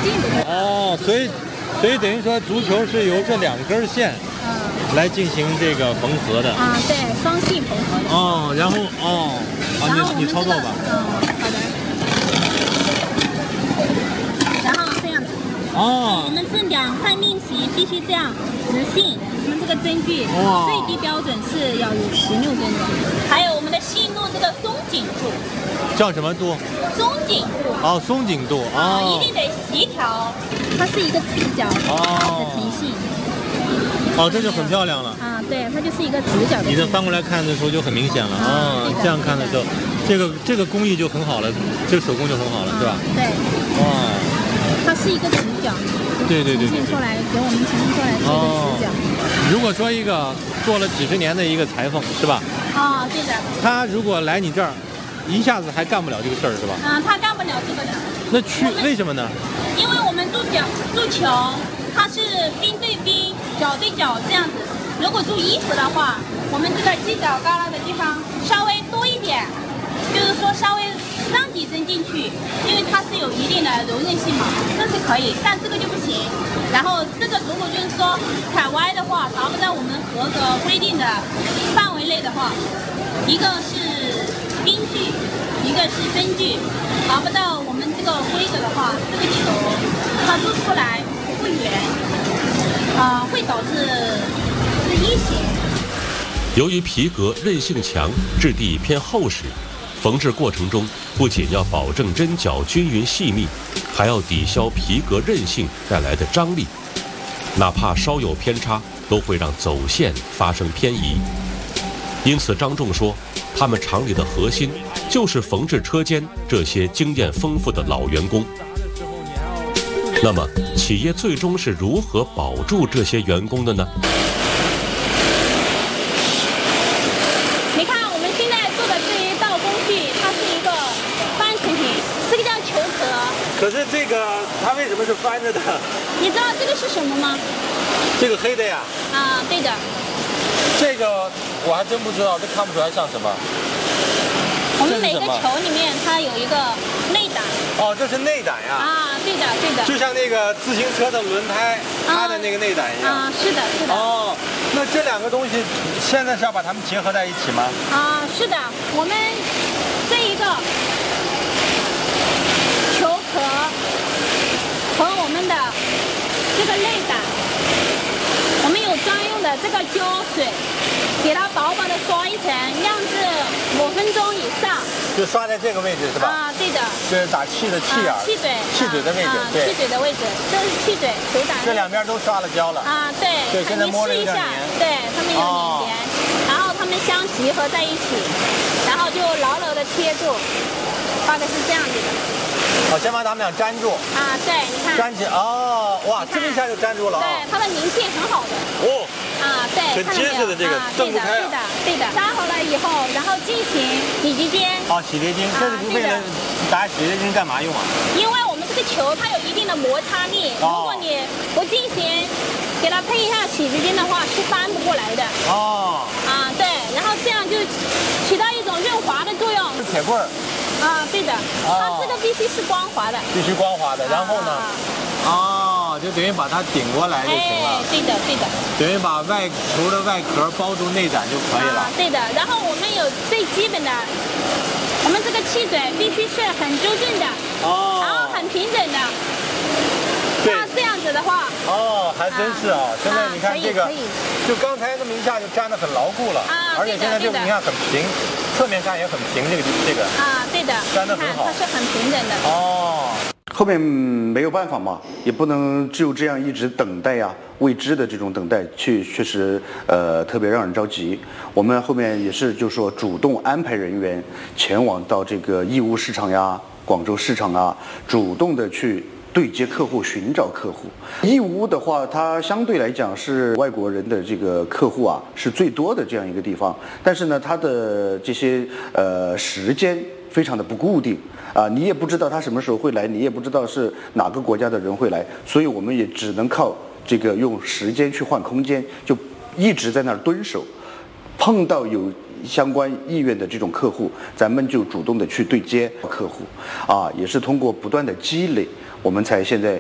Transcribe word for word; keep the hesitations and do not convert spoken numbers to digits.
近的。 哦，所以所以等于说足球是由这两根线嗯来进行这个缝合的。 啊，对，双性缝合的。 哦，然后哦，啊， 然后你你操作吧。 嗯，好的。然后这样子。 哦。 我们是两块面皮必须这样直线，我们这个针距哇最低标准是要有十六根的。还有我们的细度这个松紧度。 叫什么度？ 松紧度。 哦，松紧度啊， 哦。 一定得协调，它是一个直角的体系。 哦，这就很漂亮了。 啊，对，它就是一个直角的。 你这翻过来看的时候就很明显了啊，这样看的时候，这个这个工艺就很好了，这个手工就很好了，是吧？ 对。 哇。 它是一个直角。 对对对。 呈现出来，给我们呈现出来是一个直角。 如果说一个做了几十年的一个裁缝，是吧？ 啊，对的。 他如果来你这儿，一下子还干不了这个事儿，是吧？ 啊，他干不了这个的。 那去为什么呢？ 因为我们做脚做球，它是边对边、脚对脚这样子。如果做衣服的话，我们这个犄角旮旯的地方稍微多一点，就是说稍微让几针进去，因为它是有一定的柔韧性嘛，这是可以，但这个就不行。然后这个如果就是说踩歪的话，达不到我们合格规定的范围内的话，一个是边距，一个是针距，达不到我们这个规格的话，这个球它做出来不圆，啊、呃，会导致是一血。 由于皮革韧性强，质地偏厚实，缝制过程中不仅要保证针脚均匀细密，还要抵消皮革韧性带来的张力，哪怕稍有偏差，都会让走线发生偏移。因此，张仲说，他们厂里的核心就是缝制车间这些经验丰富的老员工。那么，企业最终是如何保住这些员工的呢？ 你看，我们现在做的这一道工序，它是一个半成品，这个叫球壳。 可是这个它为什么是翻着的？ 你知道这个是什么吗？ 这个黑的呀。 啊，对的。 这个我还真不知道，这看不出来像什么。 我们每个球里面它有一个内胆。 哦，这是内胆呀。 啊，对的，对的。 就像那个自行车的轮胎，它的那个内胆一样。 啊，是的，是的。 哦，那这两个东西现在是要把它们结合在一起吗？ 啊，是的，我们这一个球壳和我们的这个内胆，我们有专用的这个胶水，给它薄薄的刷一层，酿制五分钟以上。 就刷在这个位置是吧？ 啊，对的。 这是打气的气眼、 啊，气嘴。 气嘴的位置， 啊、 对。 气嘴的位置，这是气嘴，手打。 这两边都刷了胶了。 啊，对。 对，现在摸着有点黏。 对，它们有点黏，哦、然后它们相结合在一起，然后就牢牢的贴住，大概是这样子的。 好，先把它们俩粘住。 啊，对，你看。 粘起，哦，哇，这么一下就粘住了、哦。 对，它的粘性很好的。 哦。 啊，对， 很结实的这个， 蹬不开、啊。对的，对的。粘好了以后，然后进行洗涤精。 哦，洗涤精，这是不为了打洗涤精干嘛用啊？ 因为我们这个球它有一定的摩擦力，哦、如果你不进行给它配一下洗涤精的话，是翻不过来的。哦。啊，对，然后这样就起到一种润滑的作用。 是铁棍儿。 啊，对的。哦、它这个必须是光滑的。 必须光滑的，然后呢？哦，就等于把它顶过来就行了。 哎，对的，对的。 等于把外球的外壳包住内胆就可以了。 啊，对的。然后我们有最基本的，我们这个气嘴必须是很周正的，哦，然后很平整的。 对。 那这样子的话。 哦，还真是啊！现在你看这个，就刚才那么一下就粘得很牢固了。 啊， 而且现在这个你看很平，侧面看也很平，这个这个。 啊，对的。 粘得很好。 它是很平整的。 哦。 后面没有办法嘛，也不能就这样一直等待呀、啊，未知的这种等待，去确实呃特别让人着急。我们后面也是就是说主动安排人员前往到这个义乌市场呀、广州市场啊，主动的去对接客户、寻找客户。义乌的话，它相对来讲是外国人的这个客户啊是最多的这样一个地方，但是呢，它的这些呃时间非常的不固定。啊，你也不知道他什么时候会来，你也不知道是哪个国家的人会来，所以我们也只能靠这个用时间去换空间，就一直在那儿蹲守。碰到有相关意愿的这种客户，咱们就主动的去对接客户，啊，也是通过不断的积累，我们才现在